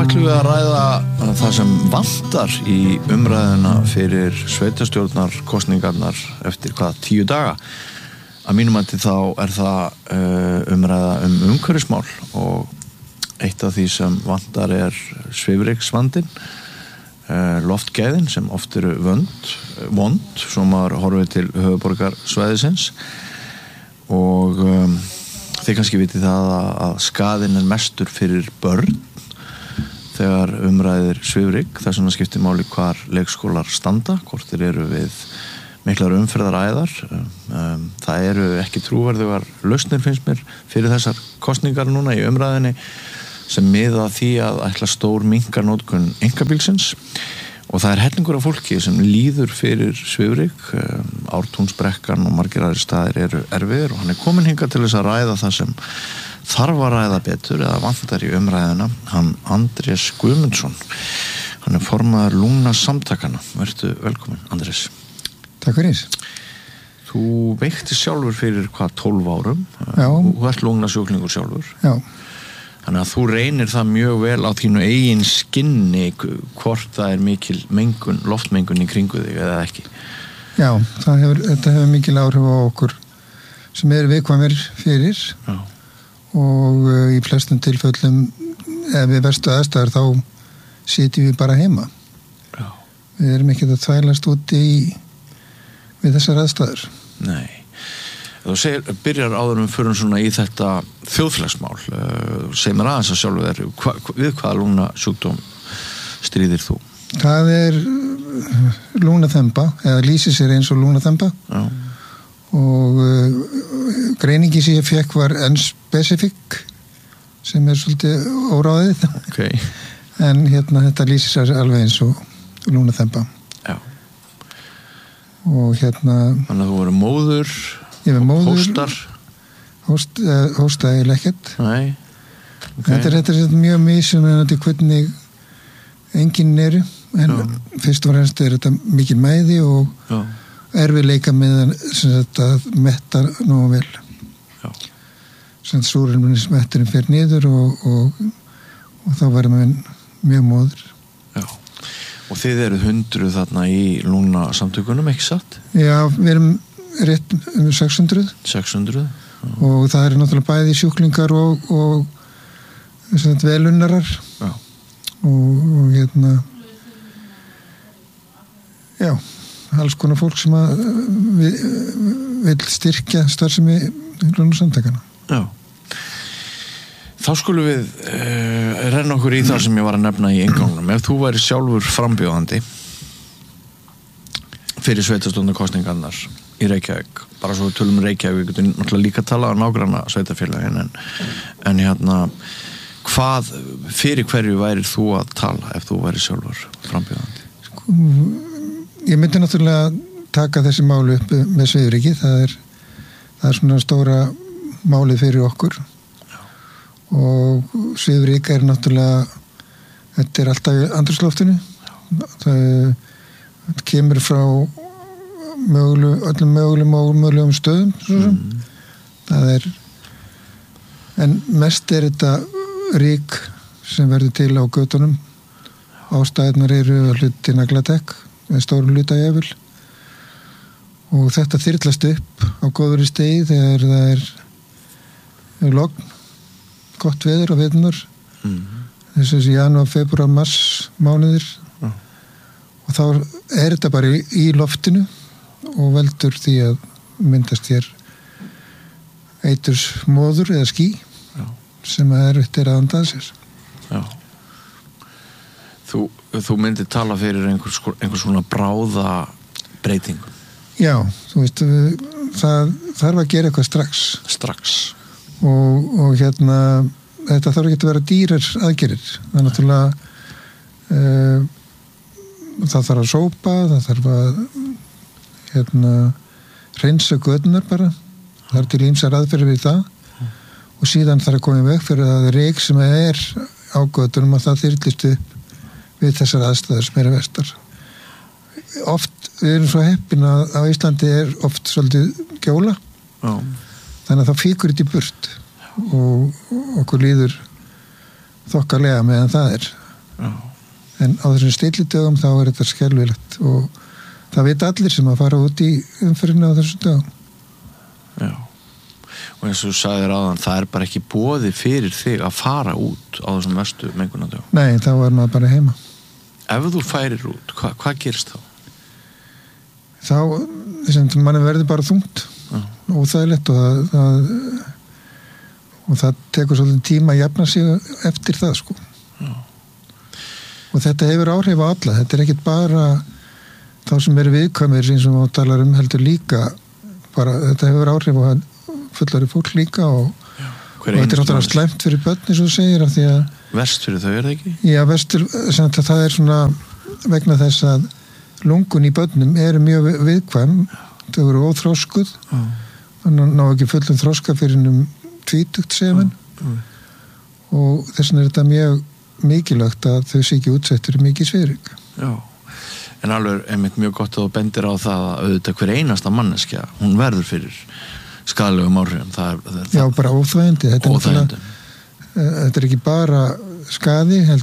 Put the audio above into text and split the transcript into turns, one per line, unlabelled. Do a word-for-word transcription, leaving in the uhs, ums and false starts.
ætlum við að ræða það sem vantar í umræðuna fyrir sveitarstjórnarkosningarnar eftir hvað, tíu daga. Að mínum mati þá er það uh, umræða um umhverfismál og eitt af því sem vantar er svifryksvandinn, uh, loftgæðin sem oft eru vönd, vond, svo maður horfið til höfuðborgarsvæðisins og um, þið kannski vitið það að, að skaðinn er mestur fyrir börn þegar umræðir svifryk, þess vegna skiptir máli hvar leikskólar standa, hvort þeir eru við miklar umferðaræðar. Um, það eru ekki trúverðugar lausnir finnst mér fyrir þessar kosningar núna í umræðinni sem miða að því að ætla stór minnka notkun einkabílsins og það er hellingur af fólki sem líður fyrir svifryk. Um, Ártúnsbrekkan og margir aðrir staðir eru erfiðir og hann er komin hingað til þess að ræða það sem þarf að ræða betur eða vantar í umræðina, hann Andrés Guðmundsson. Hann er formaður lungnasamtakana. Vertu velkomin, Andrés.
Takk fyrir.
Þú veikti sjálfur fyrir hvað tólf árum.
Já.
Þú ert lungnasjúklingur sjálfur.
Já.
Þannig að þú reynir það mjög vel á þínu eigin skinni hvort það er mikil mengun, loftmengun í kringu þig eða ekki.
Já, það hefur, þetta hefur mikil áhrif á okkur sem eru viðkvæmir fyrir. Já. Og uh, í flestum tilfellum ef við verstu aðstæður þá sitjum við bara heima. Já. Við erum ekki að þvælast út í við þessar aðstæður.
Nei. Þú segir, byrjar áður um fyrir svona í þetta þjóðfélagsmál. Uh, segir mér aðeins að sjálfu þér, hva, við hvaða lungnasjúkdóm stríðir þú?
Það er lungnaþemba, eða lýsir sér eins og lungnaþemba. Já. Og uh, greiningi sem ég fekk var N-specific sem er svolítið óráðið.
Okay.
En hérna þetta lýsir sér alveg eins og lungnaþemba.
Já.
Og hérna
þannig að þú voru móður,
ég var móður
hóstar
hóst, uh, hósta eiginlega ekkert.
Nei. Okay.
Þetta er, þetta er mjög mismunandi hvernig enginn eru en Já. Fyrst og fremst er þetta mikil mæði og Já. Erfiðleika með að metta nógu vel. Já. Sem súrefnismetturinn fer niður og, og, og þá verður maður mjög móður.
Já. Og þið eru hundruð þarna í lungnasamtökunum, ekki satt? Já,
við erum rétt um sex hundruð.
sex hundruð? Já. Og
það eru náttúrulega bæði sjúklingar og, og velunnarar. Já. Og, og hérna já, alls konar fólk sem að við, vil styrkja starfsemi lungnasamtakana. Já.
Þá skulum við uh, renna okkur í það sem ég var að nefna í inngangnum. Ef þú væri sjálfur frambjóðandi fyrir sveitarstjórnarkosningarnar í Reykjavík, bara svo við tölum um Reykjavík, við getum náttúrulega líka að tala á nágranna sveitarfélagin, en, en hérna, hvað, fyrir hverju værir þú að tala ef þú væri sjálfur frambjóðandi?
Sko, ég myndi náttúrulega taka þessi máli upp með svifryki, það er, það er svona stóra málið fyrir okkur. Já. Og svifryk er náttúrulega, þetta er alltaf í andrúmsloftinu. Það, það kemur frá mögulegum, öllum mögulegum og mögulegum stöðum. Mm. Það er, en mest er þetta ryk sem verður til á götunum. Ástæðunar eru hluti nagladekk með stórum hluta jafnvel og þetta þyrlast upp á góðri stegi þegar það er, er logn, gott veður á veturnar. Mm. Þessi janúar, febrúar, mars mánuðir. Mm. Og þá er þetta bara í, í loftinu og veldur því að myndast hér eiturs móður eða ský. Já. Sem er eftir að anda sér.
Já. Þú, þú myndir tala fyrir einhvers, einhvers svona bráða breytingu.
Já, þú veist, það þarf að gera eitthvað strax.
Strax.
Og, og hérna, þetta þarf ekki að vera dýrar aðgerir. Það er náttúrulega, uh, það þarf að sópa, það þarf að, hérna, hreinsa götunar bara. Það er til ýmsar aðferðir við það. Og síðan þarf að koma í veg fyrir að reyk sem er á götunum að það þyrlist upp við þessar aðstæður sem eru vestar. Oft, við erum svo heppin að á Íslandi er oft svolítið gjóla. Já. Þannig að það fíkur þetta í burt og okkur líður þokkalega meðan það er.
Já.
En á þessum stillidögum þá er þetta skelfilegt og það veit allir sem að fara út í umferðinu á þessum dögum.
Já. Og eins og þú sagðir áðan, það er bara ekki boðið fyrir þig að fara út á þessum verstu mengunardögum.
Nei, þá er maður bara heima.
Ef þú færir út, hva, hvað gerist þá?
Þá, þessum manni verður bara þungt og óþægilegt og það, það og það tekur svolítið tíma að jafna sig eftir það sko.
Já.
Og þetta hefur áhrif á alla, þetta er ekkit bara þá sem eru viðkvæmir eins og maður talar um heldur líka bara, þetta hefur áhrif á fullari fólk líka og, og þetta er náttúrulega slæmt fyrir börn eins og þú segir af því að
verst fyrir þau er það ekki?
Já, vestur, það er svona vegna þess að lungun í börnum eru mjög viðkvæm, þau eru óþróskuð þannig að ná ekki fullum þroska fyrir um tvítugt semin og þess vegna er þetta mjög mikilvægt að þau sé ekki útsettur í mikið sveiring.
Já, en alveg einmitt mjög gott að þú bendir á það að auðvitað hver einasta manneskja, hún verður fyrir skaðlegum áhrifum. Það er, það er
Já, bara óþægindi. Þetta,
óþægindi.
Þetta er ekki bara skaði,